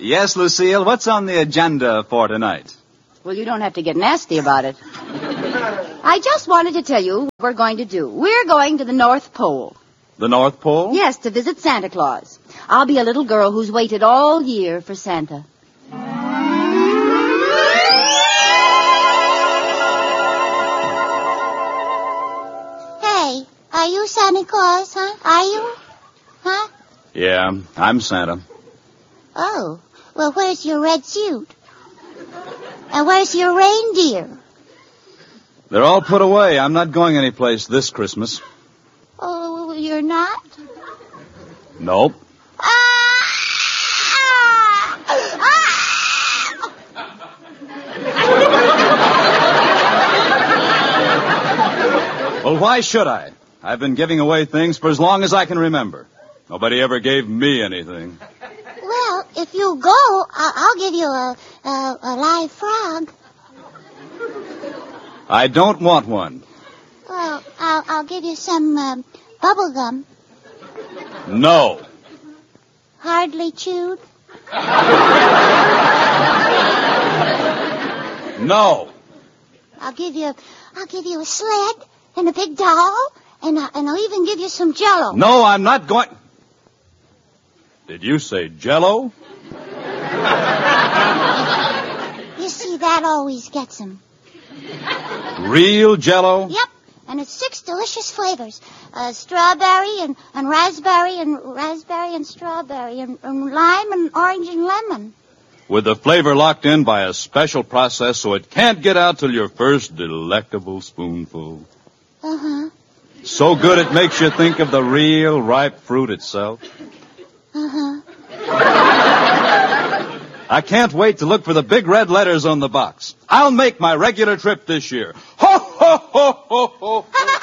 Yes, Lucille, what's on the agenda for tonight? Well, you don't have to get nasty about it. I just wanted to tell you what we're going to do. We're going to the North Pole. The North Pole? Yes, to visit Santa Claus. I'll be a little girl who's waited all year for Santa. Hey, are you Santa Claus, huh? Are you? Huh? Yeah, I'm Santa. Oh, well, where's your red suit? And where's your reindeer? They're all put away. I'm not going anyplace this Christmas. Oh, you're not? Nope. Well, why should I? I've been giving away things for as long as I can remember. Nobody ever gave me anything. Well, if you go, I'll give you a live frog. I don't want one. Well, I'll give you some bubble gum. No. Hardly chewed. No. I'll give you a sled and a big doll, and I'll even give you some Jell-O. No, I'm not going. Did you say Jell-O? You see, that always gets him. Real Jell-O? Yep, and it's 6 delicious flavors. Strawberry and raspberry and strawberry and lime and orange and lemon. With the flavor locked in by a special process so it can't get out till your first delectable spoonful. Uh-huh. So good it makes you think of the real ripe fruit itself. Uh-huh. I can't wait to look for the big red letters on the box. I'll make my regular trip this year. Ho, ho, ho, ho, ho.